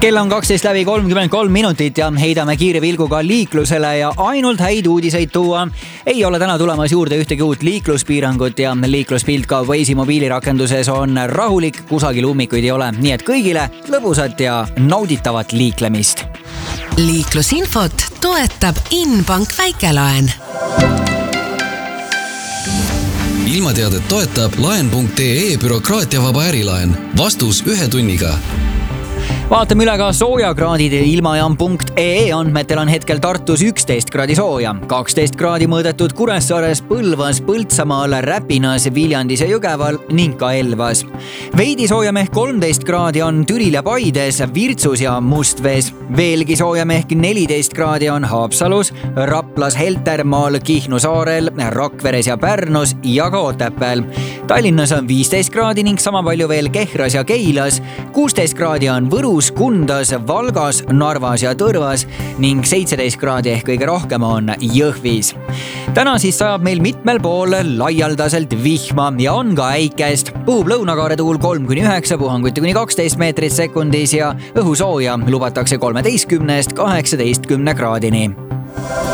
Kell on 12:33 minutit ja heidame kiire pilguga liiklusele ja ainult häid uudiseid tuua. Ei ole täna tulemas juurde ühtegi uut liikluspiirangut ja liikluspilt ka Waze'i mobiilirakenduses on rahulik, kusagil ummikuid ei ole. Nii et kõigile lõbusat ja nauditavat liiklemist. Liiklusinfot toetab Inbank väikelaen. Ilmateadet toetab laen.ee bürokraatiavaba ärilaen. Vastus 1 tunniga. Vaatame üle ka soojakraadid. Ilmajaam.ee andmetel on hetkel Tartus 11 kraadi sooja, 12 kraadi mõõdetud Kuressaares, Põlvas, Põltsamaal, Räpinas, Viljandis ja Jõgeval ning ka Elvas. Veidi soojem ehk 13 kraadi on Türil ja Paides, Virtsus ja Mustvees. Veelgi soojem ehk 14 kraadi on Haapsalus, Raplas, Heltermaal, Kihnu saarel, Rakveres ja Pärnus ja ka Otepääl. Tallinnas on 15 kraadi ning sama palju veel Kehras ja Keilas. 16 kraadi on Võrus, Kundas, Valgas, Narvas ja Tõrvas ning 17 kraadi ehk kõige rohkem on Jõhvis. Täna siis sajab meil mitmel pool laialdaselt vihma ja on ka äikest. Puhub lõunakaare tuul 3-9, puhanguti kuni 12 meetrit sekundis ja õhusooja lubatakse 13-18 kraadini.